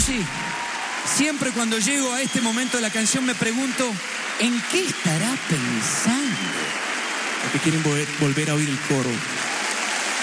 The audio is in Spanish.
así. Siempre cuando llego a este momento de la canción me pregunto, ¿en qué estará pensando? Porque quieren volver a oír el coro.